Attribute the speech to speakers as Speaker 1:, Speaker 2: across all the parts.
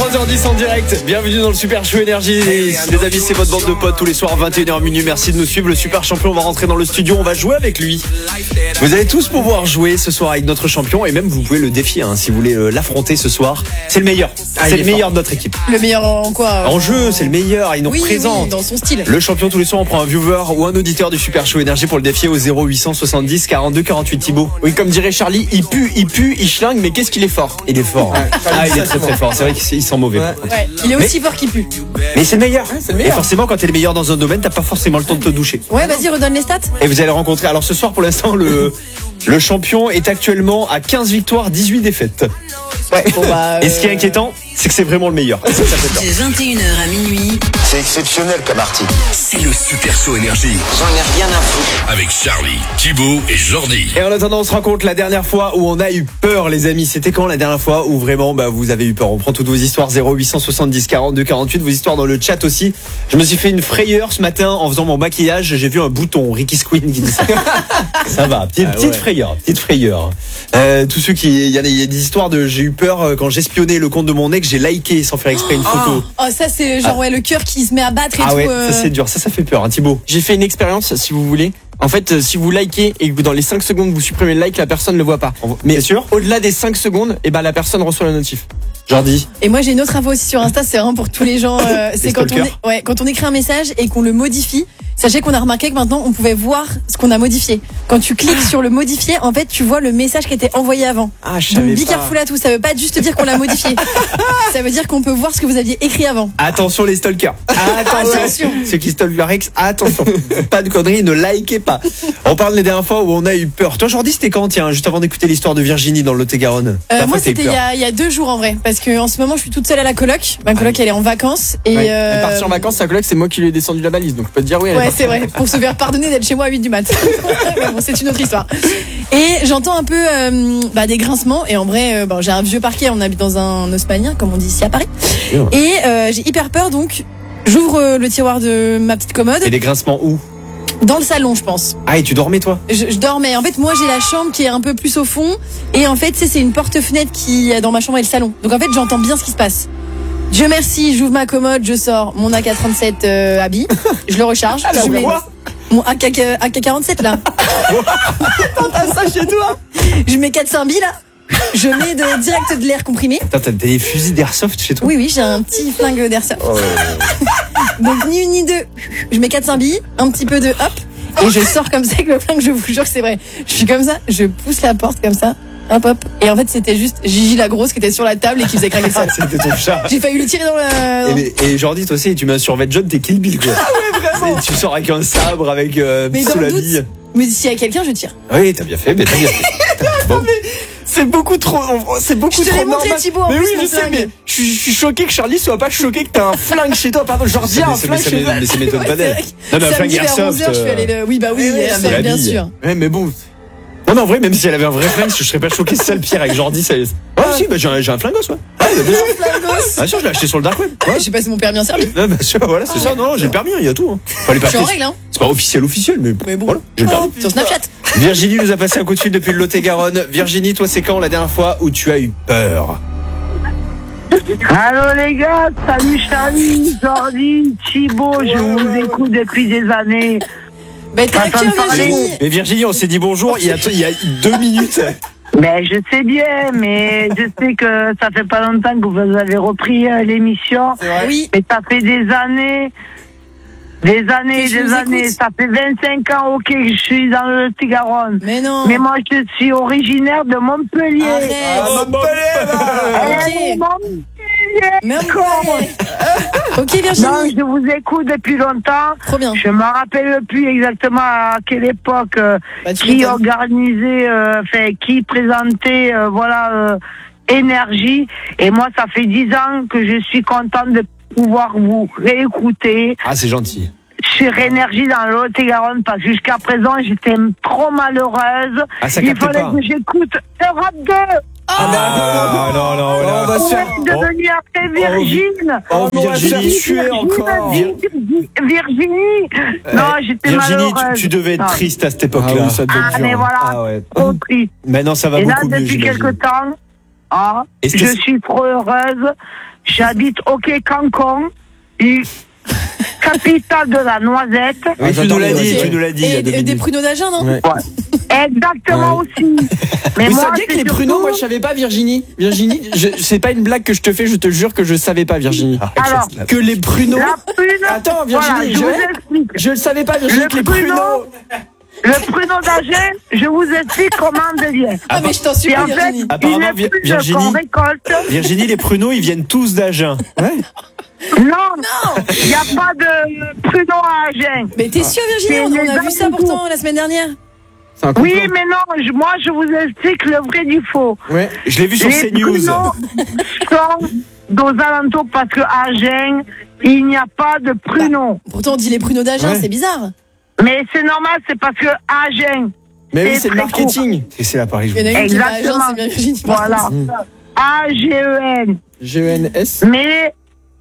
Speaker 1: 15h10 en direct, bienvenue dans le Super Show Énergie. Les amis, c'est votre bande de potes tous les soirs 21h minuit. Merci de nous suivre. Le super champion, on va rentrer dans le studio, on va jouer avec lui. Vous allez tous pouvoir jouer ce soir avec notre champion et même vous pouvez le défier si vous voulez l'affronter ce soir. C'est le meilleur, c'est le meilleur de notre équipe.
Speaker 2: Le meilleur en quoi?
Speaker 1: En jeu, c'est le meilleur, il nous représente.
Speaker 2: Oui, dans son style.
Speaker 1: Le champion tous les soirs, on prend un viewer ou un auditeur du Super Show Énergie pour le défier au 0870 42 48 Thibaut.
Speaker 3: Oui, comme dirait Charlie, il pue, il schlingue, mais qu'est-ce qu'il est fort.
Speaker 1: Il est fort. Il est très très fort. C'est vrai qu'il sent mauvais.
Speaker 2: Ouais. Il est aussi fort qu'il pue.
Speaker 1: Mais c'est le meilleur.
Speaker 3: C'est le meilleur.
Speaker 1: Et forcément, quand t'es le meilleur dans un domaine, t'as pas forcément le temps de te doucher.
Speaker 2: Ouais, vas-y, redonne les stats.
Speaker 1: Et vous allez rencontrer. Alors ce soir, pour l'instant, le champion est actuellement à 15 victoires, 18 défaites.
Speaker 2: Ouais. Bon,
Speaker 1: Et ce qui est inquiétant, c'est que c'est vraiment le meilleur.
Speaker 4: De 21h à minuit.
Speaker 5: C'est exceptionnel comme article.
Speaker 6: C'est le Super Show Énergie.
Speaker 5: J'en ai rien à foutre.
Speaker 6: Avec Charlie, Thibaut et Jordi.
Speaker 1: Et en attendant, on se raconte la dernière fois où on a eu peur, les amis. C'était quand la dernière fois où vraiment vous avez eu peur? On prend toutes vos histoires 0870 42 48, vos histoires dans le chat aussi. Je me suis fait une frayeur ce matin en faisant mon maquillage. J'ai vu un bouton, Ricky Squeen qui dit ça. Ça va, petite frayeur. Tous ceux qui, il y a des histoires de j'ai eu peur quand j'espionnais le compte de mon ex, j'ai liké sans faire exprès une photo.
Speaker 2: Oh, ça c'est genre le cœur qui se met à battre et tout.
Speaker 1: Ouais, ça c'est dur, ça fait peur, Thibaut.
Speaker 3: J'ai fait une expérience, si vous voulez. En fait, si vous likez et que dans les 5 secondes vous supprimez le like, la personne ne le voit pas. Mais
Speaker 1: Bien sûr.
Speaker 3: au-delà des 5 secondes, la personne reçoit la notif.
Speaker 1: Jordi.
Speaker 2: Et moi j'ai une autre info aussi sur Insta, c'est vraiment pour tous les gens. C'est quand on écrit un message et qu'on le modifie. Sachez qu'on a remarqué que maintenant on pouvait voir ce qu'on a modifié. Quand tu cliques sur le modifier, en fait tu vois le message qui était envoyé avant.
Speaker 3: Ah, je savais
Speaker 2: Donc be
Speaker 3: pas.
Speaker 2: careful à tout, ça veut pas juste dire qu'on l'a modifié. Ça veut dire qu'on peut voir ce que vous aviez écrit avant.
Speaker 1: Attention les stalkers.
Speaker 2: Attention.
Speaker 1: Ceux qui stalkent leur ex, attention. Pas de conneries, ne likez pas. On parle des dernières fois où on a eu peur. Toi Jordi, c'était quand, tiens, juste avant d'écouter l'histoire de Virginie dans le Lot-et-Garonne?
Speaker 2: Moi c'était il y a 2 jours en vrai. Parce que en ce moment je suis toute seule à la coloc. Ma coloc elle est en vacances. Et
Speaker 3: Elle est partie en vacances, sa collègue, c'est moi qui lui ai descendu la balise. Donc je peux te dire oui.
Speaker 2: Ouais, c'est vrai. Pour se faire pardonner d'être chez moi à 8 du mat. Mais bon, c'est une autre histoire. Et j'entends un peu des grincements. Et en vrai, j'ai un vieux parquet. On habite dans un haussmannien, comme on dit ici à Paris. Et j'ai hyper peur, donc j'ouvre le tiroir de ma petite commode.
Speaker 1: Et des grincements où?
Speaker 2: Dans le salon, je pense.
Speaker 1: Ah, et tu dormais toi?
Speaker 2: Je dormais. En fait, moi, j'ai la chambre qui est un peu plus au fond. Et en fait, c'est une porte-fenêtre qui est dans ma chambre et le salon. Donc en fait, j'entends bien ce qui se passe. Dieu merci, j'ouvre ma commode, je sors mon AK-37 habit, je le recharge.
Speaker 1: Alors,
Speaker 2: je mets
Speaker 1: quoi?
Speaker 2: mon AK-47 là.
Speaker 3: T'as ça chez toi?
Speaker 2: Je mets 400 billes là. Je mets direct de l'air comprimé.
Speaker 1: Attends, t'as des fusils d'airsoft chez toi?
Speaker 2: Oui, j'ai un petit flingue d'airsoft. Donc ni une ni deux. Je mets 400 billes, un petit peu de hop, et je sors comme ça avec le flingue, je vous jure que c'est vrai. Je suis comme ça, je pousse la porte comme ça. Hop. Et en fait, c'était juste Gigi la grosse qui était sur la table et qui faisait craquer le sol.
Speaker 1: C'était ton chat.
Speaker 2: J'ai failli lui tirer dans le...
Speaker 1: Et Jordi, toi aussi, tu mets un survêt jaune, t'es Kill Bill, quoi.
Speaker 3: Vraiment.
Speaker 1: Tu sors avec un sabre, avec
Speaker 2: Mais dans
Speaker 1: sous
Speaker 2: le
Speaker 1: la
Speaker 2: doute,
Speaker 1: bille.
Speaker 2: mais s'il y a quelqu'un, je tire.
Speaker 1: Oui, t'as bien fait, mais t'as bien fait. Bon.
Speaker 3: C'est beaucoup trop. C'est beaucoup
Speaker 2: Je te
Speaker 3: trop
Speaker 2: l'ai montré,
Speaker 3: normal.
Speaker 2: Thibaut, en
Speaker 3: Mais
Speaker 2: plus,
Speaker 3: oui,
Speaker 2: mon
Speaker 3: je sais,
Speaker 2: flingue.
Speaker 3: mais je suis choqué que Charlie soit pas choqué que t'as un flingue chez toi. Pardon, Jordi a un flingue chez toi.
Speaker 1: Mais ça m'étonne pas d'elle.
Speaker 2: Ouais,
Speaker 1: Non, mais un flingue
Speaker 2: samedi vers
Speaker 1: airsoft.
Speaker 2: 11h, je suis allée le... Oui, bah oui,
Speaker 1: c'est
Speaker 2: airsoft,
Speaker 1: la
Speaker 2: bien
Speaker 1: bille.
Speaker 2: sûr.
Speaker 3: Ouais, mais bon.
Speaker 1: Non, en vrai, même si elle avait un vrai flingue, je serais pas choqué. C'est ça le pire avec Jordi. Ouais, si, j'ai un flingos, ouais. Bien sûr, je l'ai acheté sur le dark web.
Speaker 2: Ouais, j'ai passé mon permis en service.
Speaker 1: Ouais, bien sûr, voilà, c'est ça. Non, j'ai le permis, il y a tout. Faut aller
Speaker 2: Je suis en
Speaker 1: passer.
Speaker 2: règle, hein.
Speaker 1: C'est pas officiel, mais
Speaker 2: bon.
Speaker 1: voilà, j'ai le permis.
Speaker 2: Sur Snapchat.
Speaker 1: Virginie nous a passé un coup de fil depuis le Lot-et-Garonne. Virginie, toi, c'est quand la dernière fois où tu as eu peur?
Speaker 7: Allô les gars, salut Charlie, Jordi, Thibaut, je vous écoute depuis des années.
Speaker 2: Mais t'as
Speaker 7: Attends,
Speaker 2: cœur,
Speaker 7: parlez.
Speaker 2: Virginie.
Speaker 1: Mais Virginie, on s'est dit bonjour il y a 2 minutes.
Speaker 7: Mais je sais bien, mais je sais que ça fait pas longtemps que vous avez repris l'émission.
Speaker 2: Oui.
Speaker 7: Mais ça fait des années. Ça fait 25 ans, ok, que je suis dans le Lot-et-Garonne.
Speaker 2: Mais non.
Speaker 7: Mais moi, je suis originaire de Montpellier.
Speaker 2: Arrête.
Speaker 7: Eh,
Speaker 2: Ok.
Speaker 7: Montpellier,
Speaker 2: Mais
Speaker 7: con.
Speaker 2: Ok,
Speaker 7: Non,
Speaker 2: Virginie.
Speaker 7: je vous écoute depuis longtemps.
Speaker 2: Trop bien.
Speaker 7: Je me rappelle plus exactement à quelle époque
Speaker 2: Bah, tu
Speaker 7: qui
Speaker 2: m'étonnes.
Speaker 7: organisait, qui présentait, Énergie. Et moi, ça fait 10 ans que je suis contente de pouvoir vous réécouter
Speaker 1: Ah, c'est gentil.
Speaker 7: sur Énergie dans le Lot-et-Garonne, parce que jusqu'à présent, j'étais trop malheureuse.
Speaker 1: Ah, ça
Speaker 7: Il
Speaker 1: capte
Speaker 7: fallait
Speaker 1: pas.
Speaker 7: que j'écoute Europe 2
Speaker 1: Ah, non.
Speaker 3: On va se faire.
Speaker 7: pour être devenue après Virgine.
Speaker 1: Oh, Virginie,
Speaker 3: tuer encore.
Speaker 7: Virginie. Non, j'étais
Speaker 1: Virginie,
Speaker 7: malheureuse.
Speaker 1: tu devais être
Speaker 7: Non.
Speaker 1: triste à cette
Speaker 3: Ah
Speaker 1: époque-là.
Speaker 3: oui, ça devait être
Speaker 7: Ah,
Speaker 3: dur.
Speaker 7: mais voilà,
Speaker 1: Ah ouais.
Speaker 7: trop triste.
Speaker 1: Maintenant, ça va
Speaker 7: Et là,
Speaker 1: beaucoup mieux,
Speaker 7: depuis
Speaker 1: j'imagine.
Speaker 7: quelque temps,
Speaker 1: Est-ce que
Speaker 7: Je
Speaker 1: c'est-
Speaker 7: suis trop heureuse. J'habite au Quai Cancon, capitale de la noisette.
Speaker 1: Oui, tu nous l'as dit, tu nous l'as dit. il y a
Speaker 2: Et
Speaker 1: deux
Speaker 2: des
Speaker 1: minutes.
Speaker 2: pruneaux d'Agen, non?
Speaker 3: Ouais.
Speaker 7: Exactement aussi. Mais
Speaker 3: Vous
Speaker 7: moi,
Speaker 3: saviez que
Speaker 7: c'est
Speaker 3: les pruneaux,
Speaker 7: surtout-
Speaker 3: moi je savais pas, Virginie. Virginie, c'est pas une blague que je te fais, je te jure que je savais pas, Virginie.
Speaker 7: Alors,
Speaker 3: Que les pruneaux.
Speaker 7: la prune.
Speaker 3: Attends, Virginie,
Speaker 7: voilà, je vous explique.
Speaker 3: je le savais pas, Virginie,
Speaker 7: Le
Speaker 3: que les
Speaker 7: pruneau.
Speaker 3: pruneaux.
Speaker 7: Le pruneau d'Agen, je vous explique comment on devient.
Speaker 2: Ah, mais je t'en supplie,
Speaker 7: Et en fait,
Speaker 2: Virginie.
Speaker 1: Apparemment,
Speaker 7: une prune
Speaker 1: Virginie-
Speaker 7: qu'on récolte.
Speaker 1: Virginie, les pruneaux, ils viennent tous d'Agen.
Speaker 7: Non, il n'y a pas de pruneau à Agen.
Speaker 2: Mais t'es sûre, Virginie?
Speaker 7: C'est
Speaker 2: On a
Speaker 7: les
Speaker 2: vu ça
Speaker 7: alentours.
Speaker 2: pourtant la semaine dernière.
Speaker 3: C'est un
Speaker 7: Oui,
Speaker 3: complot.
Speaker 7: mais non, moi je vous explique le vrai du faux.
Speaker 3: Ouais.
Speaker 1: Je l'ai vu sur
Speaker 7: Les
Speaker 1: CNews.
Speaker 7: pruneaux sont aux alentours parce que à Agen, il n'y a pas de pruneaux.
Speaker 2: Pourtant, on dit les pruneaux d'Agen,
Speaker 3: Ouais.
Speaker 2: c'est bizarre.
Speaker 7: Mais c'est normal, c'est parce que Agen,
Speaker 3: Mais oui,
Speaker 7: c'est
Speaker 3: c'est le
Speaker 7: très
Speaker 3: marketing.
Speaker 1: Et c'est la Paris.
Speaker 2: Il y en a une qui va à Agen,
Speaker 7: Exactement.
Speaker 2: c'est bien Virginie. par
Speaker 7: voilà.
Speaker 2: contre.
Speaker 7: AGEN.
Speaker 3: GENS.
Speaker 7: Mais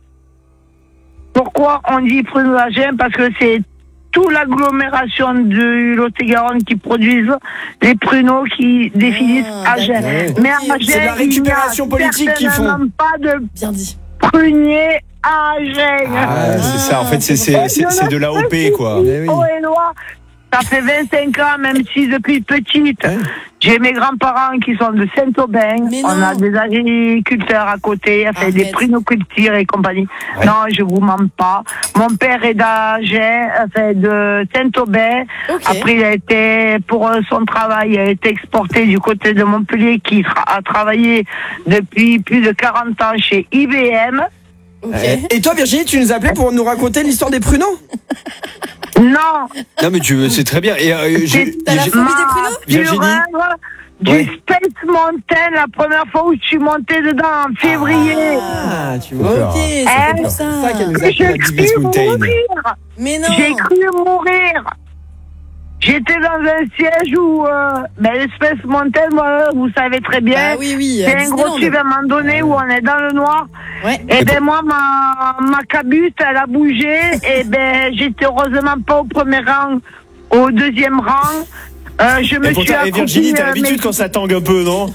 Speaker 7: pourquoi on dit pruneaux d'Agen? Parce que c'est toute l'agglomération de Lot-et-Garonne qui produisent les pruneaux qui définissent
Speaker 2: Ah,
Speaker 7: Agen.
Speaker 3: d'accord.
Speaker 7: Mais à
Speaker 2: Ok.
Speaker 7: Agen,
Speaker 3: C'est la récupération
Speaker 7: il n'y a
Speaker 3: politique qu'ils font.
Speaker 7: certainement pas de
Speaker 2: Bien dit.
Speaker 7: prunier à Agen.
Speaker 1: Ah, c'est ça. En fait, c'est de l'AOP, quoi.
Speaker 3: Eh oui.
Speaker 7: Oh, et loi. Ça fait 25 ans, même si depuis petite,
Speaker 3: Ouais.
Speaker 7: j'ai mes grands-parents qui sont de Saint-Aubin.
Speaker 2: Mais
Speaker 7: On
Speaker 2: non.
Speaker 7: a des agriculteurs à côté,
Speaker 2: Arrête.
Speaker 7: des prinocultures et compagnie.
Speaker 1: Ouais.
Speaker 7: Non, je vous mens pas. Mon père est d'Agen, de Saint-Aubin.
Speaker 2: Ok.
Speaker 7: Après, il a été, pour son travail, il a été exporté du côté de Montpellier, qui a travaillé depuis plus de 40 ans chez IBM.
Speaker 2: Ok.
Speaker 3: Et toi, Virginie, tu nous appelais pour nous raconter l'histoire des pruneaux?
Speaker 7: Non,
Speaker 1: Non, mais c'est très bien. Et
Speaker 2: T'as la phobie des pruneaux?
Speaker 1: Virginie
Speaker 7: du
Speaker 1: Ouais.
Speaker 7: Space Mountain, la première fois où je suis montée dedans, en février.
Speaker 3: Ah, tu vois.
Speaker 2: Ok, c'est
Speaker 7: Hein
Speaker 2: pour
Speaker 3: C'est
Speaker 2: ça.
Speaker 3: ça qu'elle nous
Speaker 1: a
Speaker 7: J'ai
Speaker 1: appelé
Speaker 7: cru
Speaker 1: Space Mountain.
Speaker 7: mourir.
Speaker 2: Mais non.
Speaker 7: J'ai cru mourir. J'étais dans un siège où, le Space Mountain, moi, vous savez très bien,
Speaker 2: Bah oui, oui.
Speaker 7: c'est
Speaker 2: à
Speaker 7: un gros
Speaker 2: Disneyland.
Speaker 7: tube à un moment donné où on est dans le noir.
Speaker 2: Ouais.
Speaker 7: Et ben moi, ma cabute, elle a bougé. Et ben j'étais heureusement pas au premier rang, au deuxième rang. Je me
Speaker 1: Et
Speaker 7: suis
Speaker 1: pourtant, et Virginie, t'as
Speaker 7: accroupie,
Speaker 1: l'habitude quand ça tangue un peu, non?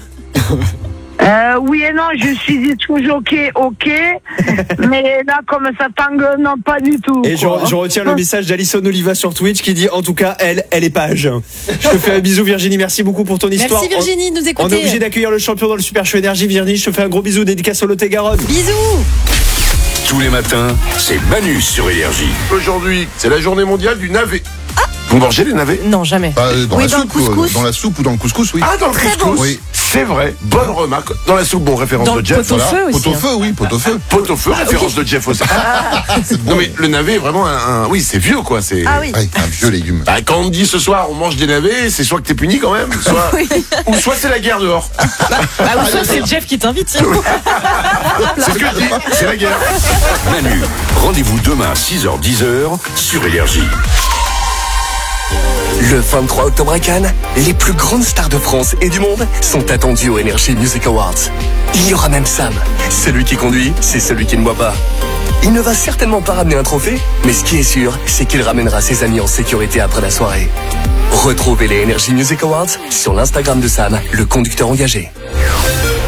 Speaker 7: oui et non, je suis toujours ok. Mais là, comme ça tangue, non, pas du tout.
Speaker 1: Et je
Speaker 7: quoi.
Speaker 1: retiens le message d'Alison Oliva sur Twitch qui dit en tout cas, elle est pas à Agen. Je te fais un bisou, Virginie. Merci beaucoup pour ton histoire.
Speaker 2: Merci Virginie de nous
Speaker 1: On est
Speaker 2: écouter.
Speaker 1: obligé d'accueillir le champion dans le Super Show Énergie. Virginie, je te fais un gros bisou, dédicace au Lot-et-Garonne.
Speaker 2: Bisous.
Speaker 6: Tous les matins, c'est Manu sur Énergie.
Speaker 8: Aujourd'hui, c'est la journée mondiale du navet. Vous mangez les navets?
Speaker 9: Non, jamais.
Speaker 8: Dans
Speaker 9: Oui,
Speaker 8: la
Speaker 9: dans le
Speaker 8: soupe,
Speaker 9: couscous.
Speaker 8: dans la soupe ou dans le couscous, oui. Ah, dans le
Speaker 9: Très
Speaker 8: couscous.
Speaker 9: bon.
Speaker 8: Oui, c'est vrai. Bonne remarque. Dans la soupe, bon, référence
Speaker 9: Dans
Speaker 8: de
Speaker 9: le
Speaker 8: Jeff.
Speaker 9: pot-au-feu aussi,
Speaker 8: Pot-au-feu, oui, pot-au-feu.
Speaker 6: Pot-au-feu, référence de Jeff aussi.
Speaker 8: Non, mais le navet est vraiment oui, c'est vieux, quoi. C'est
Speaker 9: Ah oui.
Speaker 8: Ouais, un vieux légume.
Speaker 6: Bah, quand on me dit ce soir on mange des navets, c'est soit que t'es puni quand même, soit,
Speaker 9: Oui.
Speaker 6: ou soit c'est la guerre dehors.
Speaker 9: Ah, ou soit c'est Jeff qui t'invite.
Speaker 6: C'est ce que je dis, c'est la guerre. Manu, rendez-vous demain 6h-10h sur Énergie.
Speaker 10: Le 23 octobre à Cannes, les plus grandes stars de France et du monde sont attendues au Energy Music Awards. Il y aura même Sam. Celui qui conduit, c'est celui qui ne boit pas. Il ne va certainement pas ramener un trophée, mais ce qui est sûr, c'est qu'il ramènera ses amis en sécurité après la soirée. Retrouvez les Energy Music Awards sur l'Instagram de Sam, le conducteur engagé.